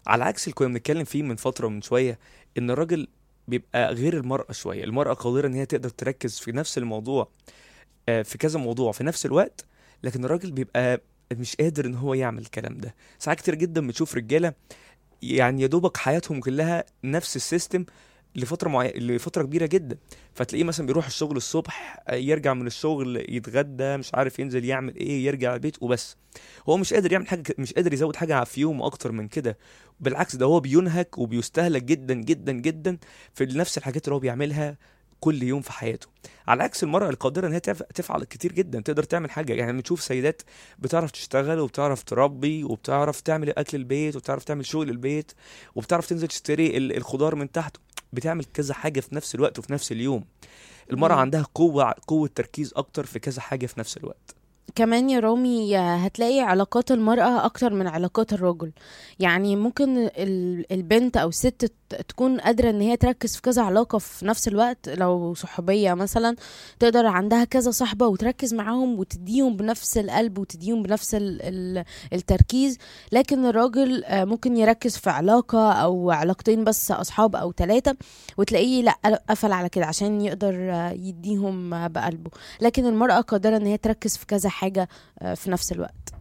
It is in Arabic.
على عكس اللي كنا بنتكلم فيه من فترة ومن شوية، ان الراجل بيبقى غير المرأة شوية. المرأة قادرة ان هي تقدر تركز في نفس الموضوع، في كذا موضوع في نفس الوقت، لكن الراجل بيبقى مش قادر ان هو يعمل الكلام ده. ساعات كتير جدا بتشوف رجالة يعني يا دوبك حياتهم كلها نفس السيستم لفترة كبيرة جدا. فتلاقيه مثلا بيروح الشغل الصبح، يرجع من الشغل يتغدى، مش عارف ينزل يعمل ايه، يرجع البيت وبس. هو مش قادر يعمل حاجة، مش قادر يزود حاجة في يومه اكتر من كده. بالعكس، ده هو بينهك وبيستهلك جدا جدا جدا في نفس الحاجات اللي هو بيعملها كل يوم في حياته. على عكس المرأة القادرة ان هي تفعل كتير جدا، تقدر تعمل حاجة. يعني بنشوف سيدات بتعرف تشتغل وبتعرف تربي وبتعرف تعمل اكل البيت وبتعرف تعمل شغل البيت وبتعرف تنزل تشتري الخضار من تحت. بتعمل كذا حاجة في نفس الوقت وفي نفس اليوم. المرأة مم. عندها قوة تركيز اكتر في كذا حاجة في نفس الوقت. كمان يا رامي، هتلاقي علاقات المرأة أكتر من علاقات الرجل. يعني ممكن البنت أو الست تكون قادرة إن هي تركز في كذا علاقة في نفس الوقت. لو صحوبية مثلا، تقدر عندها كذا صحبة وتركز معاهم وتديهم بنفس القلب وتديهم بنفس التركيز. لكن الراجل ممكن يركز في علاقة أو علاقتين بس، أصحاب أو ثلاثة، وتلاقيه لأ قفل على كده عشان يقدر يديهم بقلبه. لكن المرأة قادرة ان هي تركز في كذا حاجة في نفس الوقت.